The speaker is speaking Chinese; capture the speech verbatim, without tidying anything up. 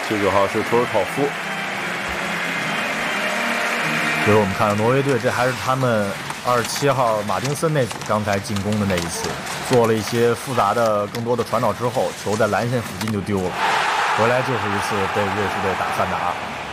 十九号是图尔考夫。 所以我们看到挪威队，这还是他们二十七号马丁森那组刚才进攻的那一次，做了一些复杂的、更多的传导之后，球在蓝线附近就丢了，回来就是一次被瑞士队打反打。